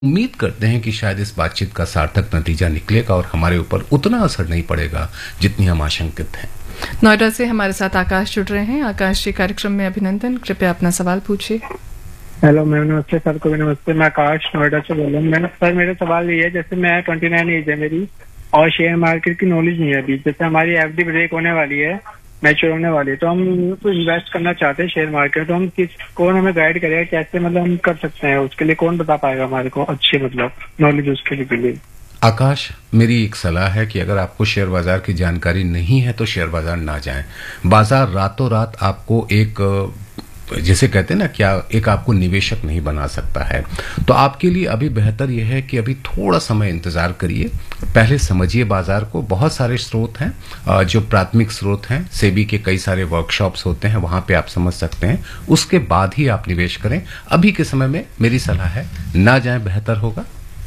उम्मीद करते हैं कि शायद इस बातचीत का सार्थक नतीजा निकलेगा और हमारे ऊपर उतना असर नहीं पड़ेगा जितनी हम आशंकित हैं। नोएडा से हमारे साथ आकाश जुड़ रहे हैं। आकाश जी, कार्यक्रम में अभिनंदन। कृपया अपना सवाल पूछिए। हेलो मैम, नमस्ते सर को भी नमस्ते। मैं आकाश नोएडा से बोल रहा हूँ। सर मेरा सवाल ये है, जैसे मैं 29 एज है मेरी और शेयर मार्केट की नॉलेज नहीं है अभी। जैसे हमारी एफडी ब्रेक होने वाली है, मैच्योर होने वाली है, तो हम इन्वेस्ट करना चाहते हैं शेयर मार्केट। तो हम कौन हमें गाइड करेगा, कैसे मतलब हम कर सकते हैं? उसके लिए कौन बता पाएगा हमारे को अच्छी मतलब नॉलेज उसके लिए? आकाश, मेरी एक सलाह है कि अगर आपको शेयर बाजार की जानकारी नहीं है तो शेयर बाजार ना जाएं। बाजार रातों रात आपको एक जैसे कहते हैं ना, क्या एक आपको निवेशक नहीं बना सकता है। तो आपके लिए अभी बेहतर यह है कि अभी थोड़ा समय इंतजार करिए, पहले समझिए बाजार को। बहुत सारे स्रोत हैं, जो प्राथमिक स्रोत हैं, सेबी के कई सारे वर्कशॉप्स होते हैं, वहां पे आप समझ सकते हैं। उसके बाद ही आप निवेश करें। अभी के समय में मेरी सलाह है ना जाएं, बेहतर होगा।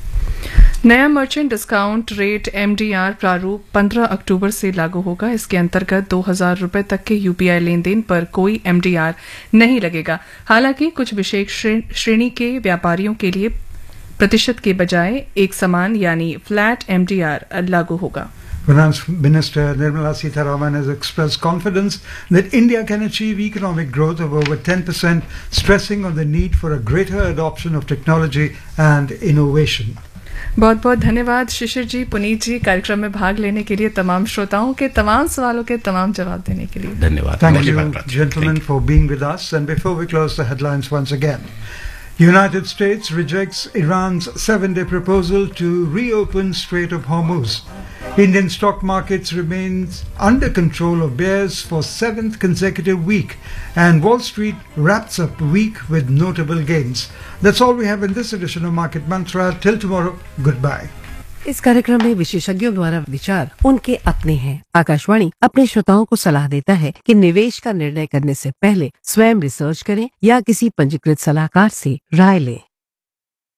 नया मर्चेंट डिस्काउंट रेट MDR प्रारूप 15 अक्टूबर से लागू होगा। इसके अंतर्गत 2000 रुपए तक के UPI लेन देन पर कोई MDR नहीं लगेगा। हालांकि कुछ विशेष श्रेणी के व्यापारियों के लिए प्रतिशत के बजाय एक समान यानी फ्लैट MDR लागू होगा। Finance Minister Nirmala Sitharaman has expressed confidence that India can achieve economic growth of over 10%, stressing on the need for a greater adoption of technology and innovation. बहुत बहुत धन्यवाद शिशिर जी, पुनीत जी, कार्यक्रम में भाग लेने के लिए, तमाम श्रोताओं के तमाम सवालों के तमाम जवाब देने के लिए धन्यवाद। Thank you, gentlemen, for being with us. And before we close the headlines once again, United States rejects Iran's 7-day proposal to reopen Strait of Hormuz. Indian stock markets remains under control of bears for 7th consecutive week, and Wall Street wraps up week with notable gains. That's all we have in this edition of Market Mantra. Till tomorrow, goodbye. इस कार्यक्रम में विशेषज्ञों द्वारा विचार उनके अपने हैं। आकाशवाणी अपने श्रोताओं को सलाह देता है कि निवेश का निर्णय करने से पहले स्वयं रिसर्च करें या किसी पंजीकृत सलाहकार से राय लें।